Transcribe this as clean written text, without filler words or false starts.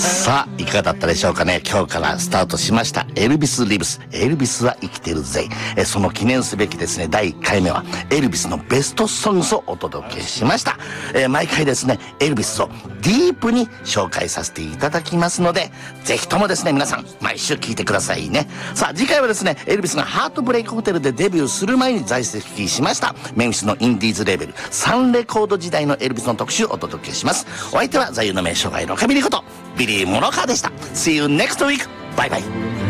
さあいかがだったでしょうかね。今日からスタートしましたエルビスリブス、エルビスは生きてるぜ。その記念すべきですね第1回目はエルビスのベストソングスをお届けしました。毎回ですねエルビスをディープに紹介させていただきますので、ぜひともですね皆さん毎週聞いてくださいね。さあ次回はですねエルビスがハートブレイクホテルでデビューする前に在籍しましたメンフィスのインディーズレーベルサンレコード時代のエルビスの特集をお届けします。お相手は座右の銘障害の神リことビリー・モノカーでした。 See you next week. バイバイ。